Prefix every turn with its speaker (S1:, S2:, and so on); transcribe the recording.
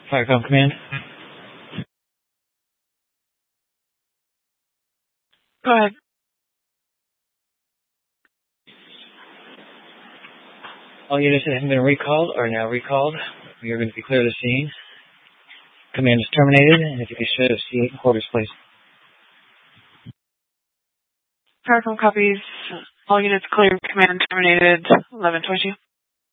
S1: Firecom Command.
S2: Go ahead.
S1: All units that have been recalled are now recalled. We are going to be clear of the scene. Command is terminated, and if you could show C8 quarters, please.
S2: Firecom copies. All units clear. Command terminated. 11:22.